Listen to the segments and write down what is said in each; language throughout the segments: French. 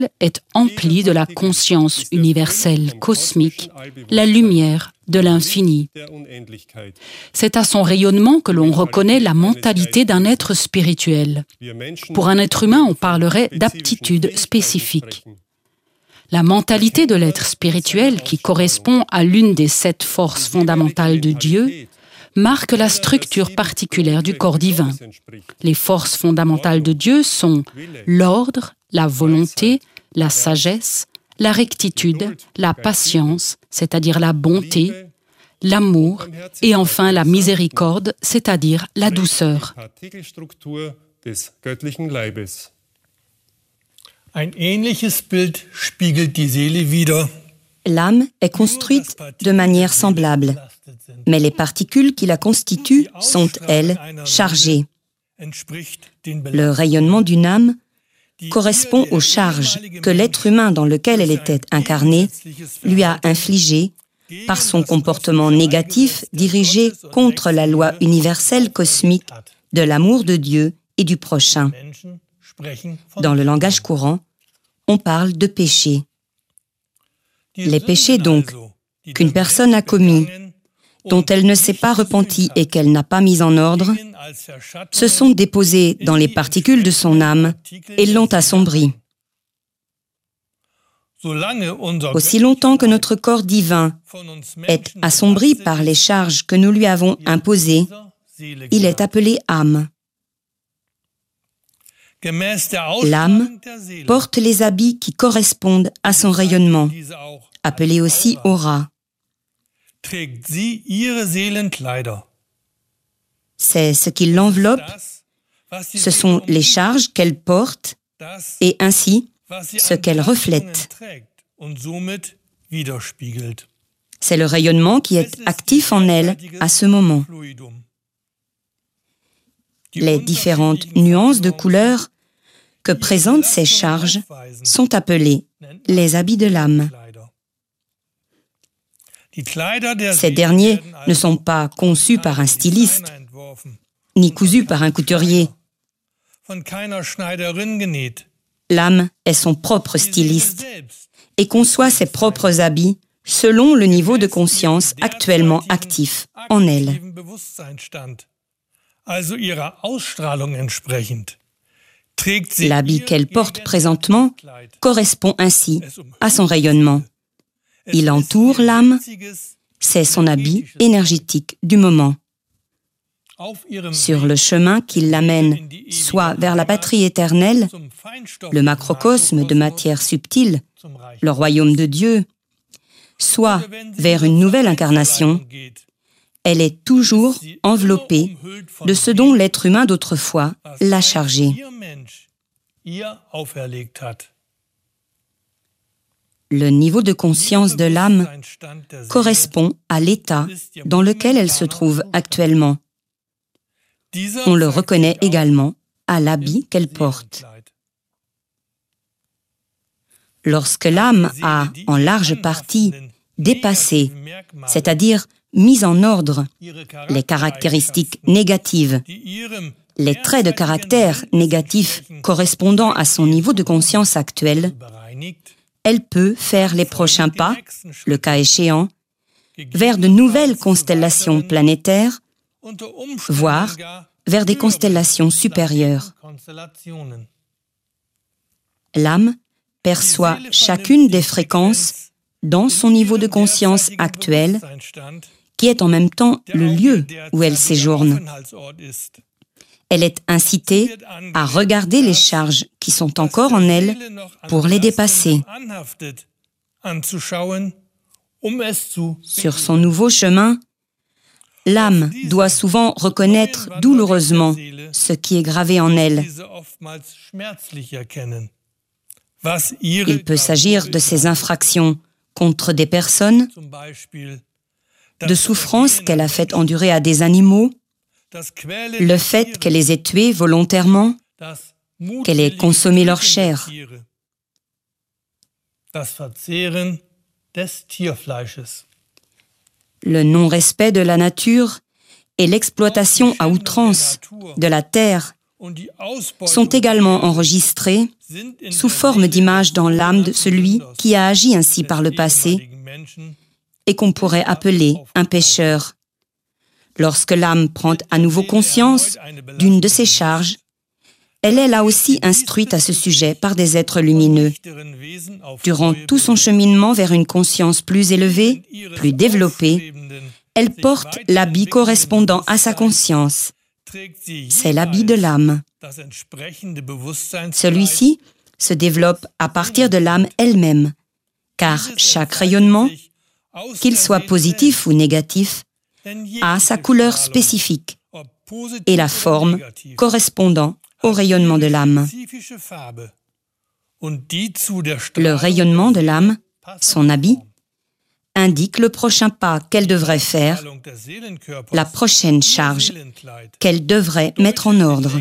est empli de la conscience universelle, cosmique, la lumière de l'infini. C'est à son rayonnement que l'on reconnaît la mentalité d'un être spirituel. Pour un être humain, on parlerait d'aptitude spécifique. La mentalité de l'être spirituel, qui correspond à l'une des 7 forces fondamentales de Dieu, marque la structure particulière du corps divin. Les forces fondamentales de Dieu sont l'ordre, la volonté, la sagesse, la rectitude, la patience, c'est-à-dire la bonté, l'amour et enfin la miséricorde, c'est-à-dire la douceur. Ein ähnliches Bild spiegelt die Seele wider. L'âme est construite de manière semblable, mais les particules qui la constituent sont, elles, chargées. Le rayonnement d'une âme correspond aux charges que l'être humain dans lequel elle était incarnée lui a infligées par son comportement négatif dirigé contre la loi universelle cosmique de l'amour de Dieu et du prochain. Dans le langage courant, on parle de péché. Les péchés, donc, qu'une personne a commis, dont elle ne s'est pas repentie et qu'elle n'a pas mis en ordre, se sont déposés dans les particules de son âme et l'ont assombrie. Aussi longtemps que notre corps divin est assombri par les charges que nous lui avons imposées, il est appelé âme. L'âme porte les habits qui correspondent à son rayonnement, appelé aussi aura. C'est ce qui l'enveloppe, ce sont les charges qu'elle porte et ainsi ce qu'elle reflète. C'est le rayonnement qui est actif en elle à ce moment. Les différentes nuances de couleurs que présentent ces charges sont appelées les habits de l'âme. Ces derniers ne sont pas conçus par un styliste, ni cousus par un couturier. L'âme est son propre styliste et conçoit ses propres habits selon le niveau de conscience actuellement actif en elle. L'habit qu'elle porte présentement correspond ainsi à son rayonnement. Il entoure l'âme, c'est son habit énergétique du moment. Sur le chemin qui l'amène soit vers la patrie éternelle, le macrocosme de matière subtile, le royaume de Dieu, soit vers une nouvelle incarnation, elle est toujours enveloppée de ce dont l'être humain d'autrefois l'a chargée. Le niveau de conscience de l'âme correspond à l'état dans lequel elle se trouve actuellement. On le reconnaît également à l'habit qu'elle porte. Lorsque l'âme a, en large partie, dépassé, c'est-à-dire mis en ordre, les caractéristiques négatives, les traits de caractère négatifs correspondant à son niveau de conscience actuel, elle peut faire les prochains pas, le cas échéant, vers de nouvelles constellations planétaires, voire vers des constellations supérieures. L'âme perçoit chacune des fréquences dans son niveau de conscience actuel, qui est en même temps le lieu où elle séjourne. Elle est incitée à regarder les charges qui sont encore en elle pour les dépasser. Sur son nouveau chemin, l'âme doit souvent reconnaître douloureusement ce qui est gravé en elle. Il peut s'agir de ses infractions contre des personnes, de souffrances qu'elle a fait endurer à des animaux, le fait qu'elle les ait tués volontairement, qu'elle ait consommé leur chair. Le non-respect de la nature et l'exploitation à outrance de la terre sont également enregistrés sous forme d'images dans l'âme de celui qui a agi ainsi par le passé et qu'on pourrait appeler un pécheur. Lorsque l'âme prend à nouveau conscience d'une de ses charges, elle est là aussi instruite à ce sujet par des êtres lumineux. Durant tout son cheminement vers une conscience plus élevée, plus développée, elle porte l'habit correspondant à sa conscience. C'est l'habit de l'âme. Celui-ci se développe à partir de l'âme elle-même, car chaque rayonnement, qu'il soit positif ou négatif, a sa couleur spécifique et la forme correspondant au rayonnement de l'âme. Le rayonnement de l'âme, son habit, indique le prochain pas qu'elle devrait faire, la prochaine charge qu'elle devrait mettre en ordre.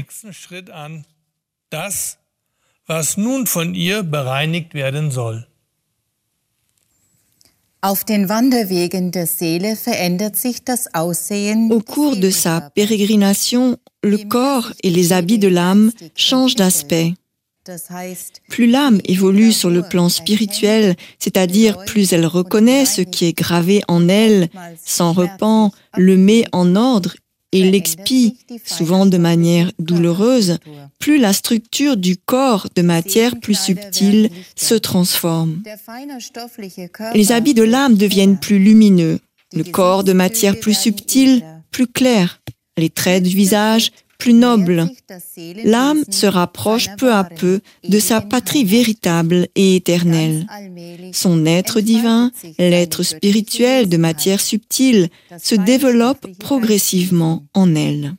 Au cours de sa pérégrination, le corps et les habits de l'âme changent d'aspect. Plus l'âme évolue sur le plan spirituel, c'est-à-dire plus elle reconnaît ce qui est gravé en elle, s'en repent, le met en ordre et l'expie, souvent de manière douloureuse, plus la structure du corps de matière plus subtile se transforme. Les habits de l'âme deviennent plus lumineux, le corps de matière plus subtile, plus clair, les traits du visage plus nobles. L'âme se rapproche peu à peu de sa patrie véritable et éternelle. Son être divin, l'être spirituel de matière subtile, se développe progressivement en elle.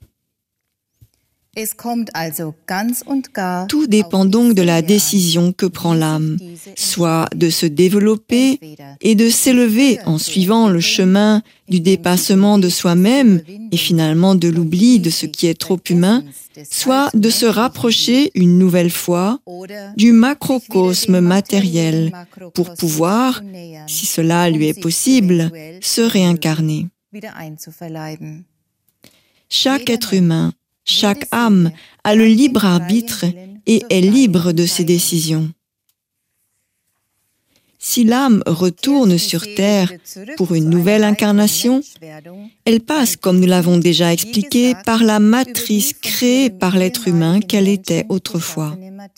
Tout dépend donc de la décision que prend l'âme, soit de se développer et de s'élever en suivant le chemin du dépassement de soi-même et finalement de l'oubli de ce qui est trop humain, soit de se rapprocher une nouvelle fois du macrocosme matériel pour pouvoir, si cela lui est possible, se réincarner. Chaque être humain, chaque âme a le libre arbitre et est libre de ses décisions. Si l'âme retourne sur Terre pour une nouvelle incarnation, elle passe, comme nous l'avons déjà expliqué, par la matrice créée par l'être humain qu'elle était autrefois.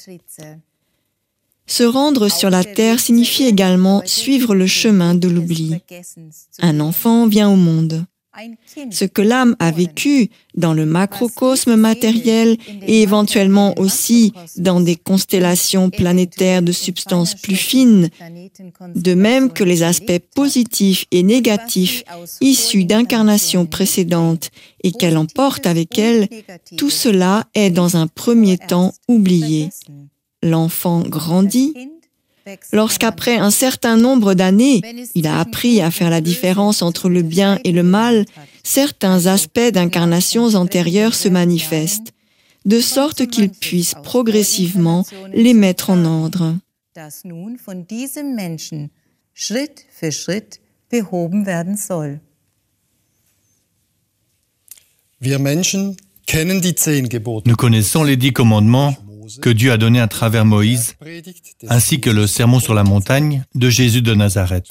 Se rendre sur la Terre signifie également suivre le chemin de l'oubli. Un enfant vient au monde. Ce que l'âme a vécu dans le macrocosme matériel et éventuellement aussi dans des constellations planétaires de substances plus fines, de même que les aspects positifs et négatifs issus d'incarnations précédentes et qu'elle emporte avec elle, tout cela est dans un premier temps oublié. L'enfant grandit. Lorsqu'après un certain nombre d'années, il a appris à faire la différence entre le bien et le mal, certains aspects d'incarnations antérieures se manifestent, de sorte qu'il puisse progressivement les mettre en ordre. Nous connaissons les 10 commandements que Dieu a donnés à travers Moïse, ainsi que le sermon sur la montagne de Jésus de Nazareth.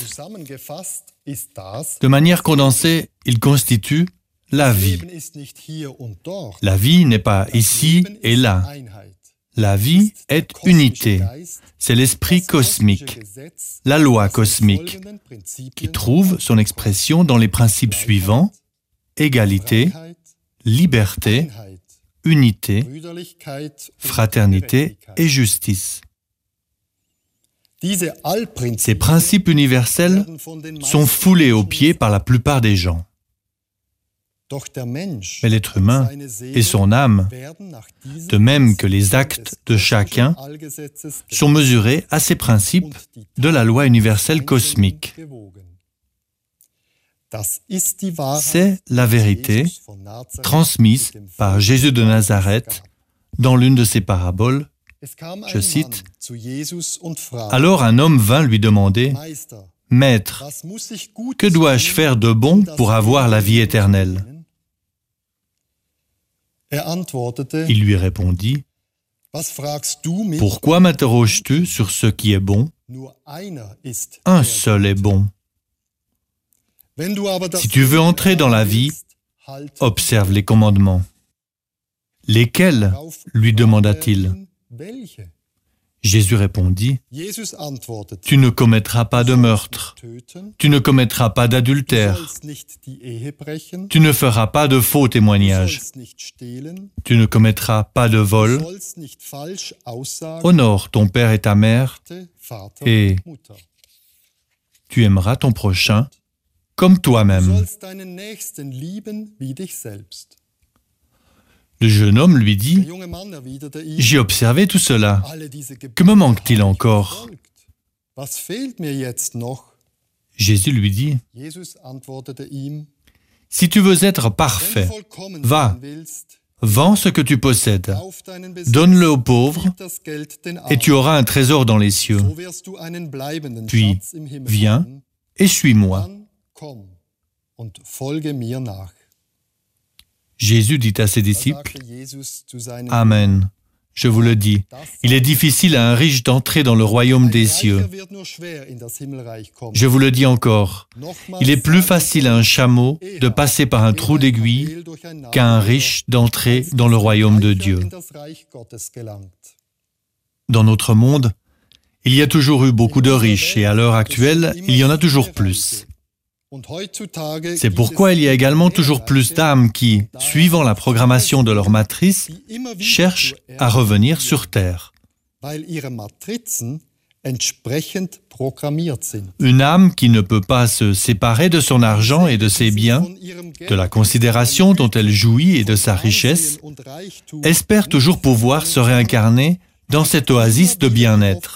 De manière condensée, ils constituent la vie. La vie n'est pas ici et là. La vie est unité. C'est l'esprit cosmique, la loi cosmique, qui trouve son expression dans les principes suivants: égalité, liberté, unité, fraternité et justice. Ces principes universels sont foulés aux pieds par la plupart des gens. Mais l'être humain et son âme, de même que les actes de chacun, sont mesurés à ces principes de la loi universelle cosmique. C'est la vérité transmise par Jésus de Nazareth dans l'une de ses paraboles. Je cite, « Alors un homme vint lui demander, « Maître, que dois-je faire de bon pour avoir la vie éternelle ?» Il lui répondit, « Pourquoi m'interroges-tu sur ce qui est bon? Un seul est bon. Si tu veux entrer dans la vie, observe les commandements. » « Lesquels ?» lui demanda-t-il. Jésus répondit, « Tu ne commettras pas de meurtre, tu ne commettras pas d'adultère, tu ne feras pas de faux témoignages, tu ne commettras pas de vol, honore ton père et ta mère, et tu aimeras ton prochain comme toi-même. » Le jeune homme lui dit, « J'ai observé tout cela. Que me manque-t-il encore ?» Jésus lui dit, « Si tu veux être parfait, va, vends ce que tu possèdes, donne-le aux pauvres, et tu auras un trésor dans les cieux. Puis, viens et suis-moi. » Jésus dit à ses disciples, « Amen, je vous le dis, il est difficile à un riche d'entrer dans le royaume des cieux. Je vous le dis encore, il est plus facile à un chameau de passer par un trou d'aiguille qu'à un riche d'entrer dans le royaume de Dieu. » Dans notre monde, il y a toujours eu beaucoup de riches et à l'heure actuelle, il y en a toujours plus. C'est pourquoi il y a également toujours plus d'âmes qui, suivant la programmation de leur matrice, cherchent à revenir sur Terre. Une âme qui ne peut pas se séparer de son argent et de ses biens, de la considération dont elle jouit et de sa richesse, espère toujours pouvoir se réincarner dans cette oasis de bien-être.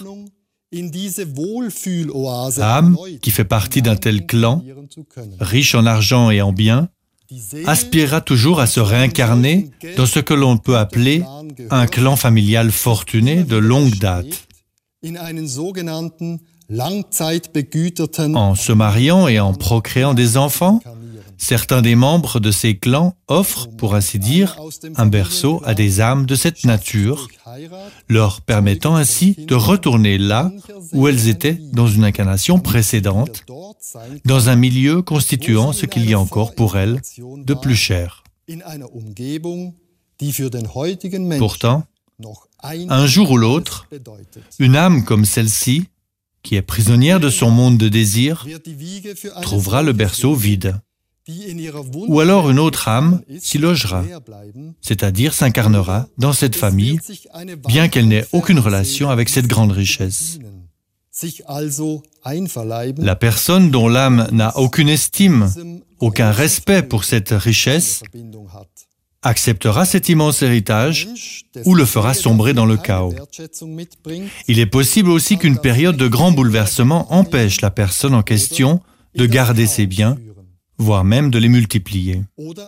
L'âme qui fait partie d'un tel clan, riche en argent et en biens, aspirera toujours à se réincarner dans ce que l'on peut appeler un clan familial fortuné de longue date. En se mariant et en procréant des enfants, certains des membres de ces clans offrent, pour ainsi dire, un berceau à des âmes de cette nature, leur permettant ainsi de retourner là où elles étaient dans une incarnation précédente, dans un milieu constituant ce qu'il y a encore pour elles de plus cher. Pourtant, un jour ou l'autre, une âme comme celle-ci, qui est prisonnière de son monde de désir, trouvera le berceau vide. Ou alors une autre âme s'y logera, c'est-à-dire s'incarnera dans cette famille, bien qu'elle n'ait aucune relation avec cette grande richesse. La personne dont l'âme n'a aucune estime, aucun respect pour cette richesse, acceptera cet immense héritage ou le fera sombrer dans le chaos. Il est possible aussi qu'une période de grand bouleversement empêche la personne en question de garder ses biens, voire même de les multiplier.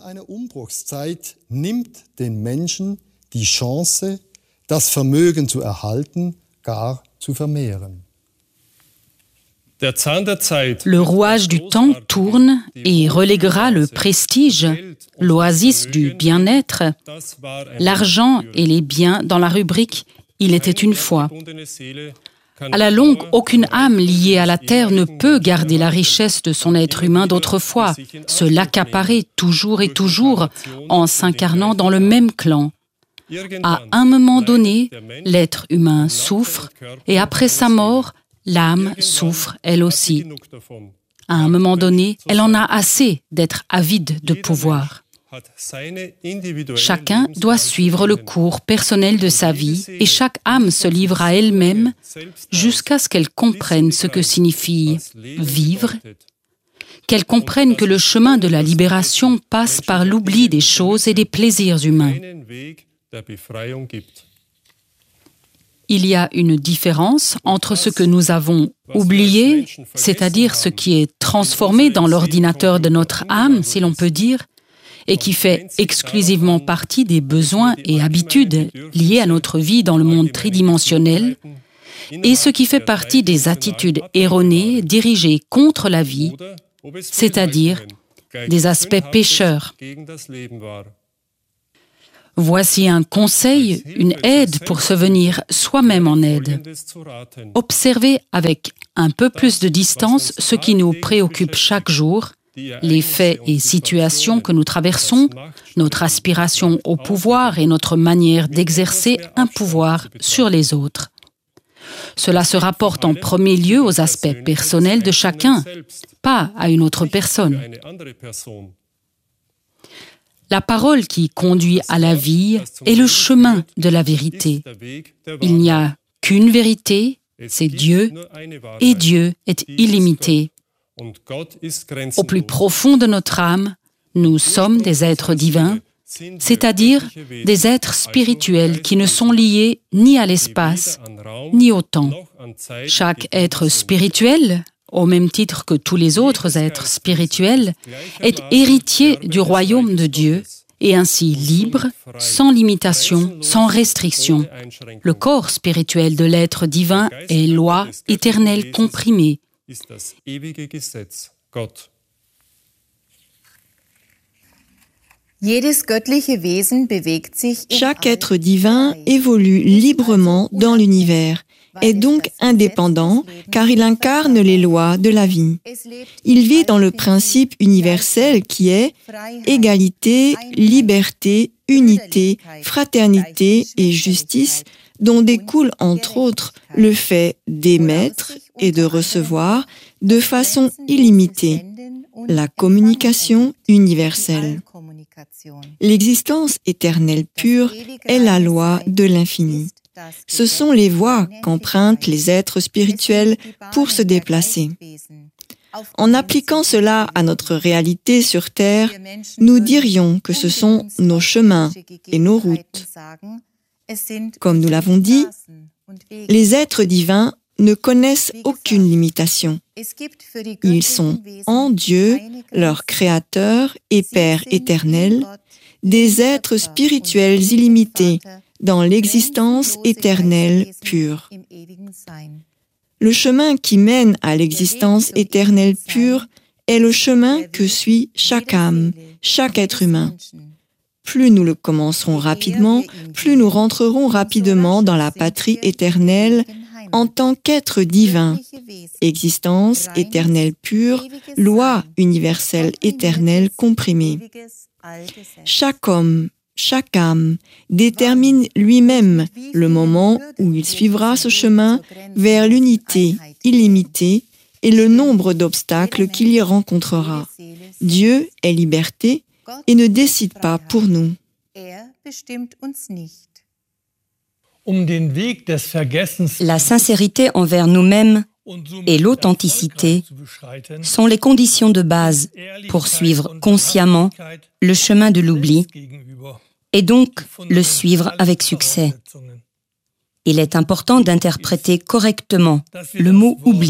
Le rouage du temps tourne et reléguera le prestige, l'oasis du bien-être, l'argent et les biens dans la rubrique « Il était une fois ». À la longue, aucune âme liée à la terre ne peut garder la richesse de son être humain d'autrefois, se l'accaparer toujours et toujours en s'incarnant dans le même clan. À un moment donné, l'être humain souffre et après sa mort, l'âme souffre elle aussi. À un moment donné, elle en a assez d'être avide de pouvoir. Chacun doit suivre le cours personnel de sa vie et chaque âme se livre à elle-même jusqu'à ce qu'elle comprenne ce que signifie vivre, qu'elle comprenne que le chemin de la libération passe par l'oubli des choses et des plaisirs humains. Il y a une différence entre ce que nous avons oublié, c'est-à-dire ce qui est transformé dans l'ordinateur de notre âme, si l'on peut dire, et qui fait exclusivement partie des besoins et habitudes liés à notre vie dans le monde tridimensionnel, et ce qui fait partie des attitudes erronées dirigées contre la vie, c'est-à-dire des aspects pécheurs. Voici un conseil, une aide pour se venir soi-même en aide. Observez avec un peu plus de distance ce qui nous préoccupe chaque jour, les faits et situations que nous traversons, notre aspiration au pouvoir et notre manière d'exercer un pouvoir sur les autres. Cela se rapporte en premier lieu aux aspects personnels de chacun, pas à une autre personne. La parole qui conduit à la vie est le chemin de la vérité. Il n'y a qu'une vérité, c'est Dieu, et Dieu est illimité. Au plus profond de notre âme, nous sommes des êtres divins, c'est-à-dire des êtres spirituels qui ne sont liés ni à l'espace, ni au temps. Chaque être spirituel, au même titre que tous les autres êtres spirituels, est héritier du royaume de Dieu et ainsi libre, sans limitation, sans restriction. Le corps spirituel de l'être divin est loi éternelle comprimée. Chaque être divin évolue librement dans l'univers, est donc indépendant car il incarne les lois de la vie. Il vit dans le principe universel qui est égalité, liberté, unité, fraternité et justice, dont découle entre autres le fait d'émettre et de recevoir de façon illimitée, la communication universelle. L'existence éternelle pure est la loi de l'infini. Ce sont les voies qu'empruntent les êtres spirituels pour se déplacer. En appliquant cela à notre réalité sur Terre, nous dirions que ce sont nos chemins et nos routes. Comme nous l'avons dit, les êtres divins ne connaissent aucune limitation. Ils sont en Dieu, leur Créateur et Père éternel, des êtres spirituels illimités dans l'existence éternelle pure. Le chemin qui mène à l'existence éternelle pure est le chemin que suit chaque âme, chaque être humain. Plus nous le commencerons rapidement, plus nous rentrerons rapidement dans la patrie éternelle en tant qu'être divin, existence éternelle pure, loi universelle éternelle comprimée. Chaque homme, chaque âme détermine lui-même le moment où il suivra ce chemin vers l'unité illimitée et le nombre d'obstacles qu'il y rencontrera. Dieu est liberté et ne décide pas pour nous. La sincérité envers nous-mêmes et l'authenticité sont les conditions de base pour suivre consciemment le chemin de l'oubli et donc le suivre avec succès. Il est important d'interpréter correctement le mot « oubli ».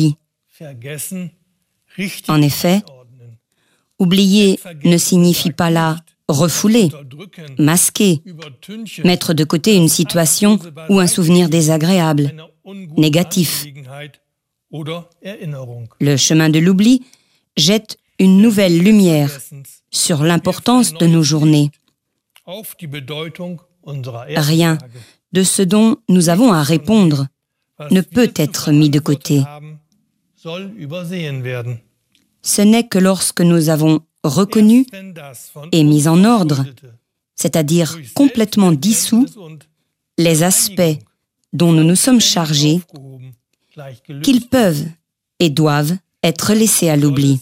En effet, oublier ne signifie pas là refouler, masquer, mettre de côté une situation ou un souvenir désagréable, négatif. Le chemin de l'oubli jette une nouvelle lumière sur l'importance de nos journées. Rien de ce dont nous avons à répondre ne peut être mis de côté. Ce n'est que lorsque nous avons reconnu et mis en ordre, c'est-à-dire complètement dissous, les aspects dont nous nous sommes chargés, qu'ils peuvent et doivent être laissés à l'oubli.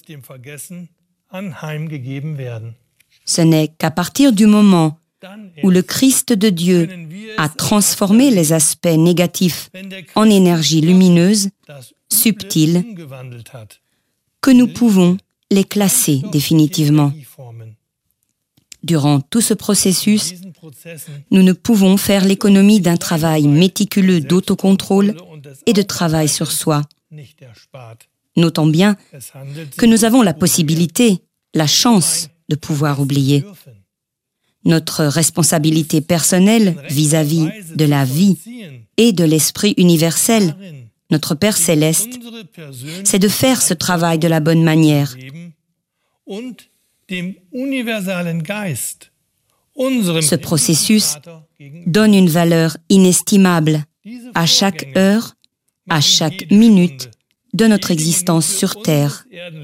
Ce n'est qu'à partir du moment où le Christ de Dieu a transformé les aspects négatifs en énergie lumineuse, subtile, que nous pouvons les classer définitivement. Durant tout ce processus, nous ne pouvons faire l'économie d'un travail méticuleux d'autocontrôle et de travail sur soi. Notons bien que nous avons la possibilité, la chance de pouvoir oublier. Notre responsabilité personnelle vis-à-vis de la vie et de l'esprit universel, notre Père céleste, c'est de faire ce travail de la bonne manière. Ce processus donne une valeur inestimable à chaque heure, à chaque minute de notre existence sur Terre.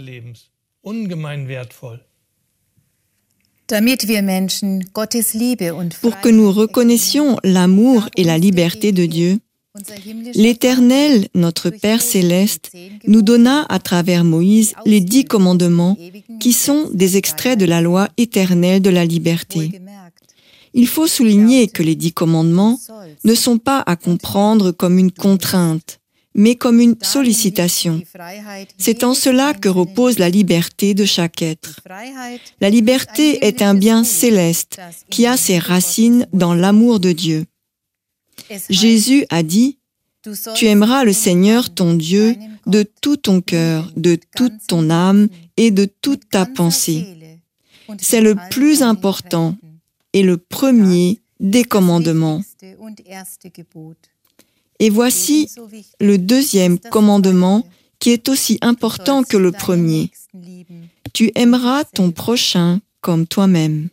Pour que nous reconnaissions l'amour et la liberté de Dieu, l'Éternel, notre Père céleste, nous donna à travers Moïse les 10 commandements qui sont des extraits de la loi éternelle de la liberté. Il faut souligner que les 10 commandements ne sont pas à comprendre comme une contrainte, mais comme une sollicitation. C'est en cela que repose la liberté de chaque être. La liberté est un bien céleste qui a ses racines dans l'amour de Dieu. Jésus a dit « Tu aimeras le Seigneur ton Dieu de tout ton cœur, de toute ton âme et de toute ta pensée. » C'est le plus important et le premier des commandements. Et voici le deuxième commandement qui est aussi important que le premier. Tu aimeras ton prochain comme toi-même.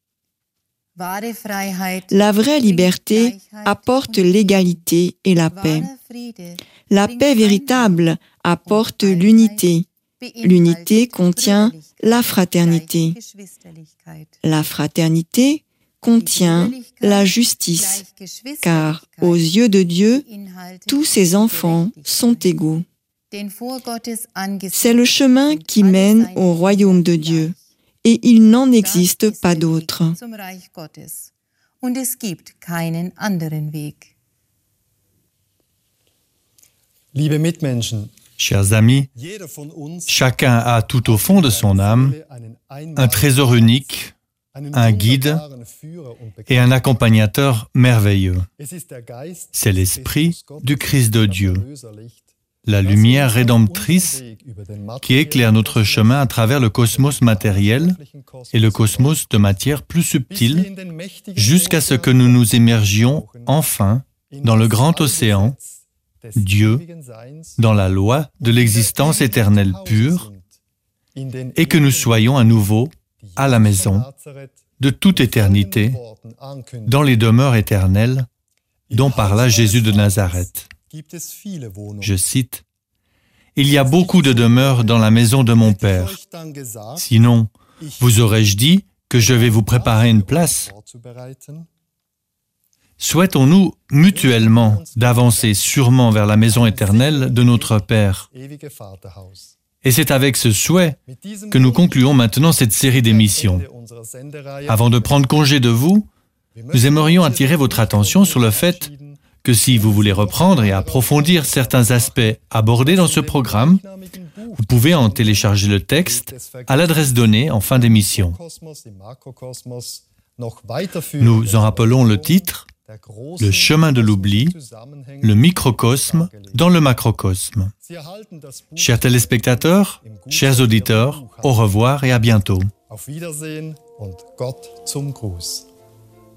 La vraie liberté apporte l'égalité et la paix. La paix véritable apporte l'unité. L'unité contient la fraternité. La fraternité contient la justice, car aux yeux de Dieu, tous ses enfants sont égaux. C'est le chemin qui mène au royaume de Dieu, et il n'en existe pas d'autre. Chers amis, chacun a tout au fond de son âme un trésor unique, un guide et un accompagnateur merveilleux. C'est l'Esprit du Christ de Dieu, la lumière rédemptrice qui éclaire notre chemin à travers le cosmos matériel et le cosmos de matière plus subtile, jusqu'à ce que nous nous émergions enfin dans le grand océan, Dieu, dans la loi de l'existence éternelle pure, et que nous soyons à nouveau à la maison de toute éternité, dans les demeures éternelles dont parla Jésus de Nazareth. Je cite, « Il y a beaucoup de demeures dans la maison de mon Père. Sinon, vous aurais-je dit que je vais vous préparer une place? Souhaitons-nous mutuellement d'avancer sûrement vers la maison éternelle de notre Père. Et c'est avec ce souhait que nous concluons maintenant cette série d'émissions. Avant de prendre congé de vous, nous aimerions attirer votre attention sur le fait que si vous voulez reprendre et approfondir certains aspects abordés dans ce programme, vous pouvez en télécharger le texte à l'adresse donnée en fin d'émission. Nous en rappelons le titre, « Le chemin de l'oubli, le microcosme dans le macrocosme ». Chers téléspectateurs, chers auditeurs, au revoir et à bientôt. Auf Wiedersehen und Gott zum Gruß.